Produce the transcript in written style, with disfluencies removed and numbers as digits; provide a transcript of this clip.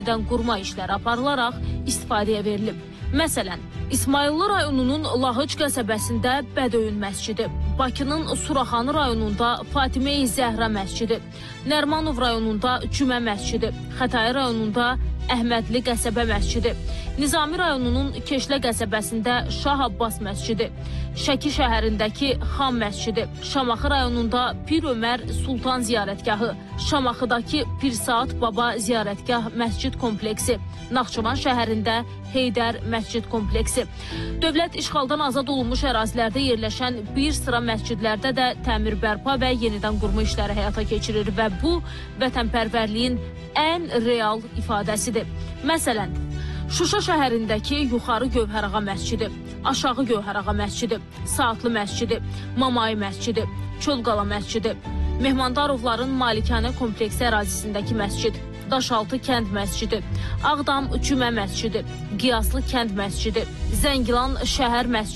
qurma işləri aparılaraq istifadəyə verilib. Məsələn, İsmayıllı rayonunun Lahıc qəsəbəsində Bədöyün məscidi, Bakının Suraxanı rayonunda Fatimə-i Zəhra məscidi, Nərmanov rayonunda Cümə məscidi, Xətai rayonunda Əhmədli qəsəbə məscidi, Nizami rayonunun Keşlə qəsəbəsində Şah Abbas məscidi, Şəki şəhərindəki Xan məscidi, Şamaxı rayonunda Pir Ömər Sultan ziyarətgahı, Şamaxıdakı Pir Saat Baba ziyarətgah məscid kompleksi, Naxçıvan şəhərində Heydər məscid kompleksi. Dövlət işğaldan azad olunmuş ərazilərdə yerləşən bir sıra məscidlərdə də təmir bərpa və yenidən qurma işləri həyata keçirir və bu vətənpərvərliyin ən real ifadəsidir. Məsələn, Şuşa şəhərindəki Yuxarı Gövhərağa məscidi, Aşağı Gövhərağa məscidi, Saatlı məscidi, Mamay məscidi, Çölqala məscidi, Mehmandarovların malikanə kompleksi ərazisindəki məscid, Daşaltı kənd məscidi, Ağdam Cümə məscidi, Qiyaslı kənd məscidi, Zəngilan şəhər məscidi,